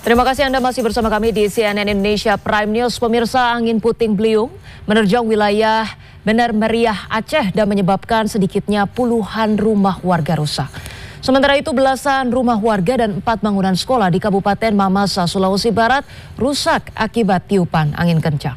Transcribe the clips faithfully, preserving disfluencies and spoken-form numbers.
Terima kasih Anda masih bersama kami di C N N Indonesia Prime News. Pemirsa, angin puting beliung menerjang wilayah Bener Meriah Aceh dan menyebabkan sedikitnya puluhan rumah warga rusak. Sementara itu belasan rumah warga dan empat bangunan sekolah di Kabupaten Mamasa, Sulawesi Barat rusak akibat tiupan angin kencang.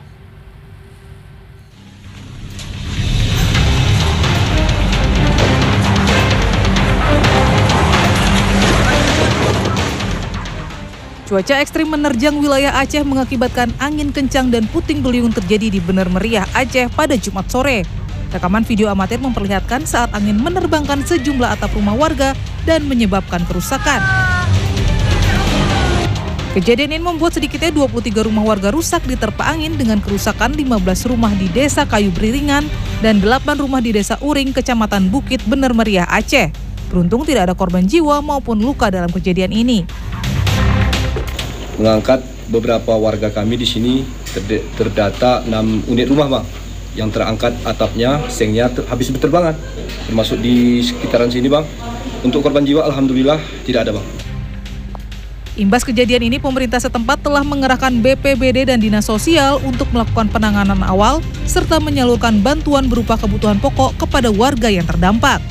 Cuaca ekstrim menerjang wilayah Aceh mengakibatkan angin kencang dan puting beliung terjadi di Bener Meriah Aceh pada Jumat sore. Rekaman video amatir memperlihatkan saat angin menerbangkan sejumlah atap rumah warga dan menyebabkan kerusakan. Kejadian ini membuat sedikitnya dua puluh tiga rumah warga rusak diterpa angin dengan kerusakan lima belas rumah di Desa Kayu Beriringan dan delapan rumah di Desa Uring, Kecamatan Bukit, Bener Meriah Aceh. Beruntung tidak ada korban jiwa maupun luka dalam kejadian ini. Mengangkat beberapa warga kami di sini terdata enam unit rumah, Bang, yang terangkat atapnya, sengnya ter habis berterbangan, termasuk di sekitaran sini, Bang. Untuk korban jiwa alhamdulillah tidak ada, Bang. Imbas kejadian ini, pemerintah setempat telah mengerahkan B P B D dan Dinas Sosial untuk melakukan penanganan awal serta menyalurkan bantuan berupa kebutuhan pokok kepada warga yang terdampak.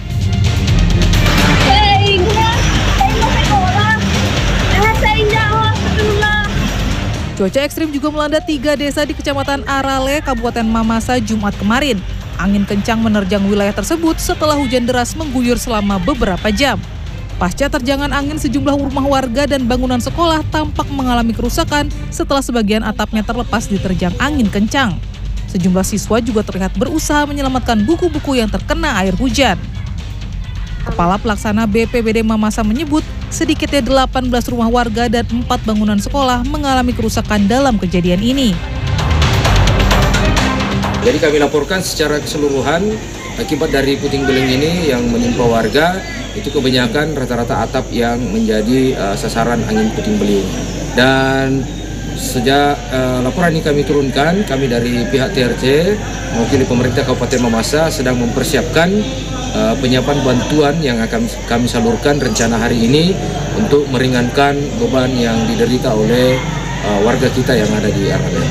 Cuaca ekstrim juga melanda tiga desa di Kecamatan Arale, Kabupaten Mamasa, Jumat kemarin. Angin kencang menerjang wilayah tersebut setelah hujan deras mengguyur selama beberapa jam. Pasca terjangan angin, sejumlah rumah warga dan bangunan sekolah tampak mengalami kerusakan setelah sebagian atapnya terlepas diterjang angin kencang. Sejumlah siswa juga terlihat berusaha menyelamatkan buku-buku yang terkena air hujan. Kepala Pelaksana B P B D Mamasa menyebut sedikitnya delapan belas rumah warga dan empat bangunan sekolah mengalami kerusakan dalam kejadian ini. Jadi kami laporkan secara keseluruhan akibat dari puting beliung ini yang menimpa warga, itu kebanyakan rata-rata atap yang menjadi uh, sasaran angin puting beliung. Dan sejak uh, laporan ini kami turunkan, kami dari pihak T R C mewakili pemerintah Kabupaten Mamasa sedang mempersiapkan Uh, penyiapan bantuan yang akan kami salurkan rencana hari ini untuk meringankan beban yang diderita oleh uh, warga kita yang ada di Arale.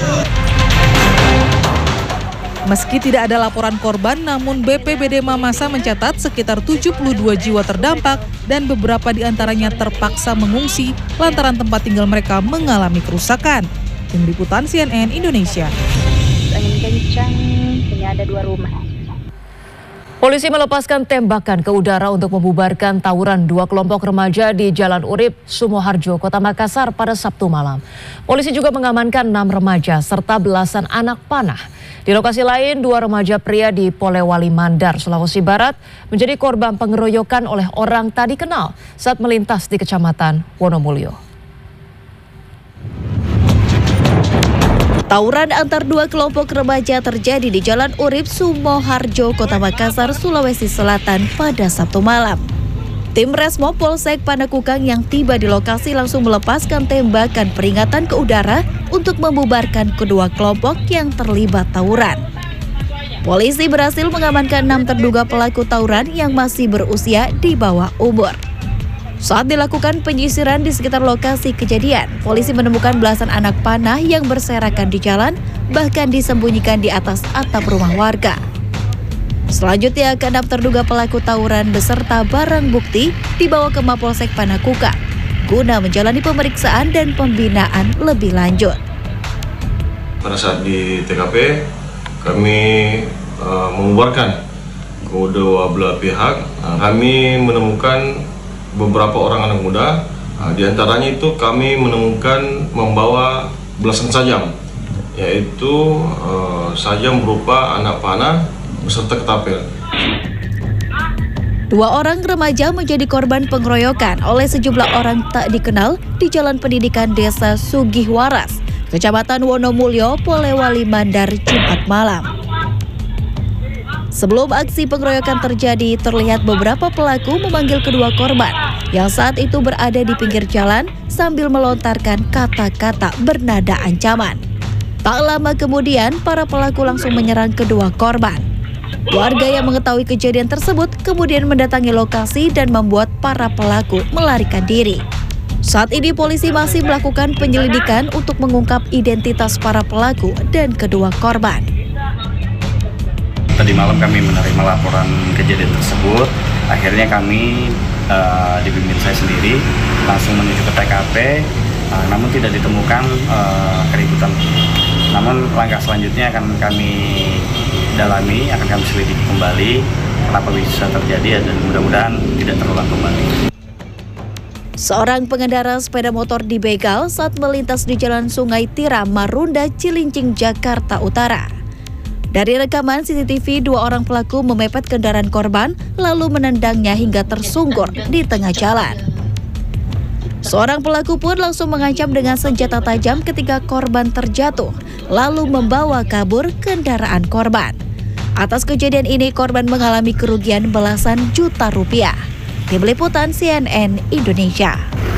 Meski tidak ada laporan korban, namun B P B D Mamasa mencatat sekitar tujuh puluh dua jiwa terdampak dan beberapa di antaranya terpaksa mengungsi lantaran tempat tinggal mereka mengalami kerusakan. Tim Liputan C N N Indonesia. Angin kencang, hanya ada dua rumah. Polisi melepaskan tembakan ke udara untuk membubarkan tawuran dua kelompok remaja di Jalan Urip, Sumoharjo, Kota Makassar pada Sabtu malam. Polisi juga mengamankan enam remaja serta belasan anak panah. Di lokasi lain, dua remaja pria di Polewali Mandar, Sulawesi Barat menjadi korban pengeroyokan oleh orang tak dikenal saat melintas di Kecamatan Wonomulyo. Tawuran antar dua kelompok remaja terjadi di Jalan Urip, Sumoharjo, Kota Makassar, Sulawesi Selatan pada Sabtu malam. Tim Resmo Polsek Panakukang yang tiba di lokasi langsung melepaskan tembakan peringatan ke udara untuk membubarkan kedua kelompok yang terlibat tawuran. Polisi berhasil mengamankan enam terduga pelaku tawuran yang masih berusia di bawah umur. Saat dilakukan penyisiran di sekitar lokasi kejadian, polisi menemukan belasan anak panah yang berserakan di jalan, bahkan disembunyikan di atas atap rumah warga. Selanjutnya, keenam terduga pelaku tawuran beserta barang bukti dibawa ke Mapolsek Panakukang guna menjalani pemeriksaan dan pembinaan lebih lanjut. Pada saat di T K P, kami uh, membubarkan kedua belah pihak. Uh, kami menemukan beberapa orang anak muda, uh, di antaranya itu kami menemukan membawa belasan sajam, yaitu uh, sajam berupa anak panah beserta ketapel. Dua orang remaja menjadi korban pengeroyokan oleh sejumlah orang tak dikenal di Jalan Pendidikan Desa Sugihwaras, Kecamatan Wonomulyo, Polewali Mandar, Jumat malam. Sebelum aksi pengeroyokan terjadi, terlihat beberapa pelaku memanggil kedua korban yang saat itu berada di pinggir jalan sambil melontarkan kata-kata bernada ancaman. Tak lama kemudian, para pelaku langsung menyerang kedua korban. Warga yang mengetahui kejadian tersebut kemudian mendatangi lokasi dan membuat para pelaku melarikan diri. Saat ini polisi masih melakukan penyelidikan untuk mengungkap identitas para pelaku dan kedua korban. Tadi malam kami menerima laporan kejadian tersebut. Akhirnya kami uh, dibimbing saya sendiri langsung menuju ke T K P, uh, namun tidak ditemukan uh, keributan. Namun langkah selanjutnya akan kami dalami, akan kami selidiki kembali kenapa bisa terjadi dan mudah-mudahan tidak terulang kembali. Seorang pengendara sepeda motor dibegal saat melintas di Jalan Sungai Tiram, Marunda, Cilincing, Jakarta Utara. Dari rekaman C C T V, dua orang pelaku memepet kendaraan korban lalu menendangnya hingga tersungkur di tengah jalan. Seorang pelaku pun langsung mengancam dengan senjata tajam ketika korban terjatuh, lalu membawa kabur kendaraan korban. Atas kejadian ini, korban mengalami kerugian belasan juta rupiah. Tim Liputan C N N Indonesia.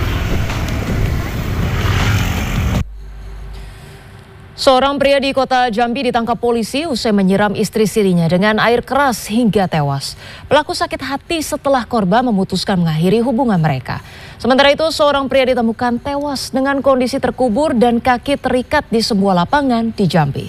Seorang pria di kota Jambi ditangkap polisi usai menyiram istri sirinya dengan air keras hingga tewas. Pelaku sakit hati setelah korban memutuskan mengakhiri hubungan mereka. Sementara itu, seorang pria ditemukan tewas dengan kondisi terkubur dan kaki terikat di sebuah lapangan di Jambi.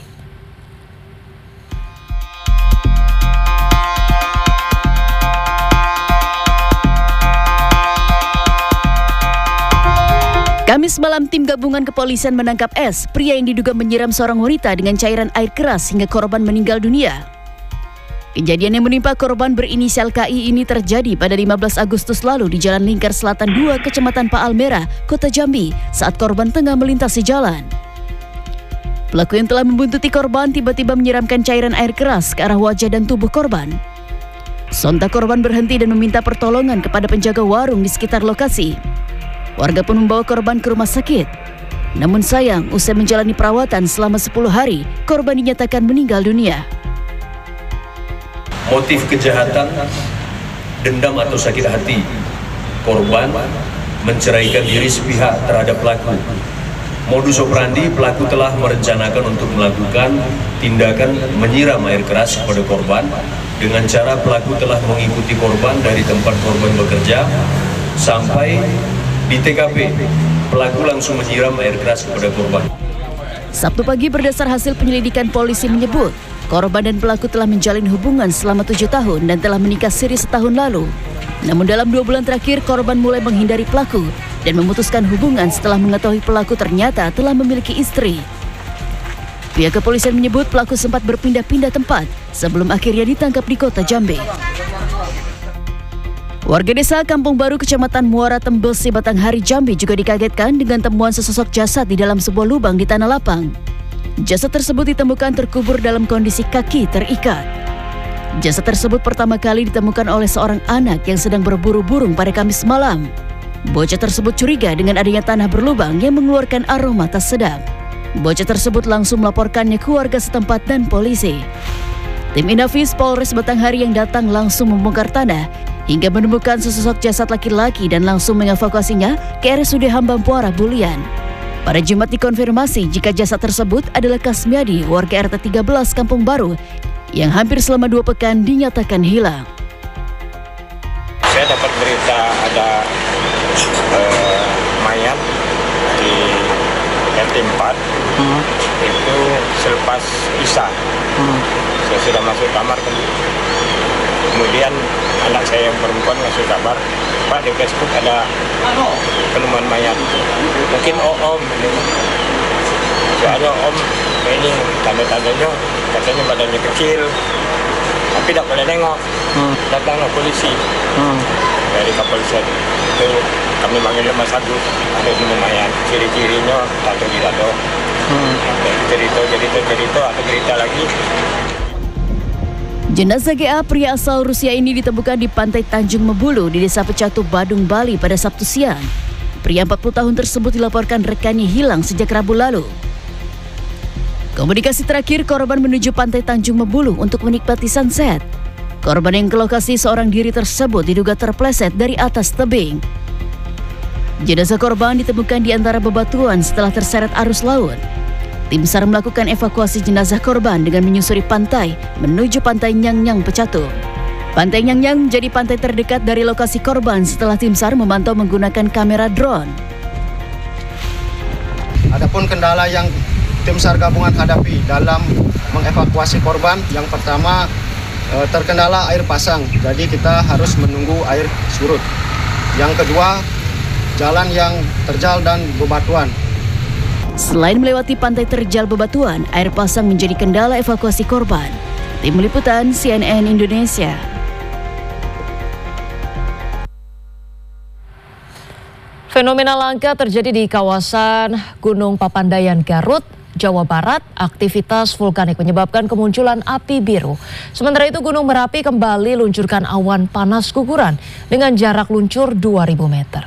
Kamis malam, tim gabungan kepolisian menangkap S, pria yang diduga menyiram seorang wanita dengan cairan air keras hingga korban meninggal dunia. Kejadian yang menimpa korban berinisial K I ini terjadi pada lima belas Agustus lalu di Jalan Lingkar Selatan dua, Kecamatan Paalmera, Kota Jambi, saat korban tengah melintasi jalan. Pelaku yang telah membuntuti korban tiba-tiba menyiramkan cairan air keras ke arah wajah dan tubuh korban. Sontak korban berhenti dan meminta pertolongan kepada penjaga warung di sekitar lokasi. Warga pun membawa korban ke rumah sakit. Namun sayang, usai menjalani perawatan selama sepuluh hari, korban dinyatakan meninggal dunia. Motif kejahatan, dendam atau sakit hati. Korban menceraikan diri sepihak terhadap pelaku. Modus operandi, pelaku telah merencanakan untuk melakukan tindakan menyiram air keras kepada korban. Dengan cara pelaku telah mengikuti korban dari tempat korban bekerja sampai di T K P, pelaku langsung menyiram air keras kepada korban. Sabtu pagi, berdasar hasil penyelidikan polisi menyebut, korban dan pelaku telah menjalin hubungan selama tujuh tahun dan telah menikah siri setahun lalu. Namun dalam dua bulan terakhir, korban mulai menghindari pelaku dan memutuskan hubungan setelah mengetahui pelaku ternyata telah memiliki istri. Pihak kepolisian menyebut pelaku sempat berpindah-pindah tempat sebelum akhirnya ditangkap di kota Jambi. Warga desa Kampung Baru, Kecamatan Muara Tembesi, Batanghari, Jambi juga dikagetkan dengan temuan sesosok jasad di dalam sebuah lubang di tanah lapang. Jasad tersebut ditemukan terkubur dalam kondisi kaki terikat. Jasad tersebut pertama kali ditemukan oleh seorang anak yang sedang berburu burung pada Kamis malam. Bocah tersebut curiga dengan adanya tanah berlubang yang mengeluarkan aroma tak sedap. Bocah tersebut langsung melaporkannya ke warga setempat dan polisi. Tim Inafis Polres Batanghari yang datang langsung membongkar tanah hingga menemukan sesosok jasad laki-laki dan langsung mengevakuasinya ke R S U D Hambampuara, Bulian. Pada Jumat dikonfirmasi jika jasad tersebut adalah Kasmiadi, warga R T tiga belas Kampung Baru, yang hampir selama dua pekan dinyatakan hilang. Saya dapat berita ada uh, mayat di R T empat, hmm. itu selepas Isya. Hmm. Saya sudah masuk kamar kan. Kemudian anak saya yang perempuan ngasih kabar, Pak, di Facebook ada penemuan mayat. Mungkin om, ada om ini tanda-tandanya, katanya badannya kecil, tapi tidak boleh nengok. Hmm. Datanglah polisi hmm. dari kepolisian itu, kami manggil Mas Agus, ada nemu mayat, ciri-cirinya tato di tato, hmm. cerita cerita cerita atau cerita lagi. Jenazah G A, pria asal Rusia ini ditemukan di pantai Tanjung Mebulu di Desa Pecatu, Badung, Bali pada Sabtu siang. Pria empat puluh tahun tersebut dilaporkan rekannya hilang sejak Rabu lalu. Komunikasi terakhir, korban menuju pantai Tanjung Mebulu untuk menikmati sunset. Korban yang ke lokasi seorang diri tersebut diduga terpleset dari atas tebing. Jenazah korban ditemukan di antara bebatuan setelah terseret arus laut. Tim SAR melakukan evakuasi jenazah korban dengan menyusuri pantai menuju pantai Nyang-Nyang, Pecatu. Pantai Nyang-Nyang menjadi pantai terdekat dari lokasi korban setelah tim SAR memantau menggunakan kamera drone. Adapun kendala yang tim SAR gabungan hadapi dalam mengevakuasi korban, yang pertama terkendala air pasang, jadi kita harus menunggu air surut. Yang kedua, jalan yang terjal dan bebatuan. Selain melewati pantai terjal bebatuan, air pasang menjadi kendala evakuasi korban. Tim Liputan C N N Indonesia. Fenomena langka terjadi di kawasan Gunung Papandayan, Garut, Jawa Barat. Aktivitas vulkanik menyebabkan kemunculan api biru. Sementara itu Gunung Merapi kembali luncurkan awan panas guguran dengan jarak luncur dua ribu meter.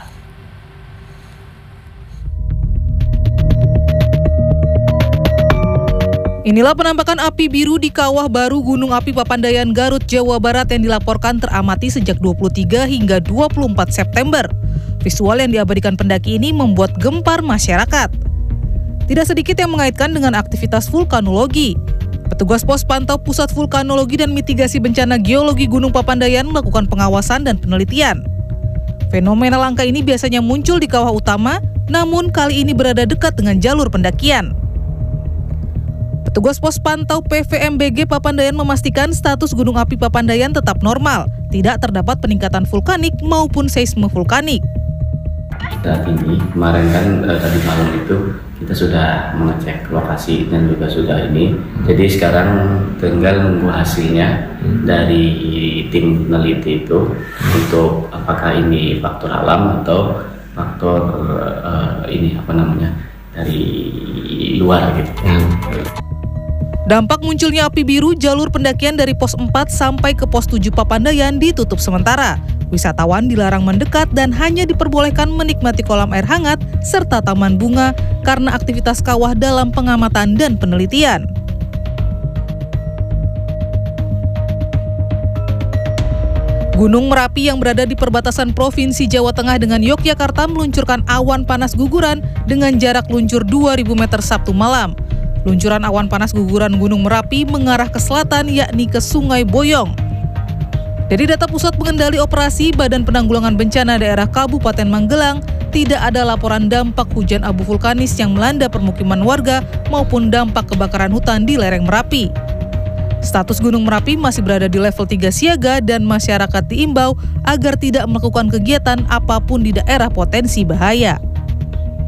Inilah penampakan api biru di kawah baru Gunung Api Papandayan, Garut, Jawa Barat yang dilaporkan teramati sejak dua puluh tiga hingga dua puluh empat September. Visual yang diabadikan pendaki ini membuat gempar masyarakat. Tidak sedikit yang mengaitkan dengan aktivitas vulkanologi. Petugas pos pantau Pusat Vulkanologi dan Mitigasi Bencana Geologi Gunung Papandayan melakukan pengawasan dan penelitian. Fenomena langka ini biasanya muncul di kawah utama, namun kali ini berada dekat dengan jalur pendakian. Petugas pos pantau P V M B G Papandayan memastikan status Gunung Api Papandayan tetap normal, tidak terdapat peningkatan vulkanik maupun seisme vulkanik. Saat ini, kemarin kan eh, tadi malam itu kita sudah mengecek lokasi dan juga sudah ini. Jadi sekarang tinggal nunggu hasilnya dari tim peneliti itu untuk apakah ini faktor alam atau faktor eh, ini apa namanya dari luar gitu. Dampak munculnya api biru, jalur pendakian dari pos empat sampai ke pos tujuh Papandayan ditutup sementara. Wisatawan dilarang mendekat dan hanya diperbolehkan menikmati kolam air hangat serta taman bunga karena aktivitas kawah dalam pengamatan dan penelitian. Gunung Merapi yang berada di perbatasan Provinsi Jawa Tengah dengan Yogyakarta meluncurkan awan panas guguran dengan jarak luncur dua ribu meter Sabtu malam. Luncuran awan panas guguran Gunung Merapi mengarah ke selatan, yakni ke Sungai Boyong. Dari data Pusat Pengendali Operasi Badan Penanggulangan Bencana Daerah Kabupaten Magelang, tidak ada laporan dampak hujan abu vulkanis yang melanda permukiman warga maupun dampak kebakaran hutan di lereng Merapi. Status Gunung Merapi masih berada di level tiga siaga dan masyarakat diimbau agar tidak melakukan kegiatan apapun di daerah potensi bahaya.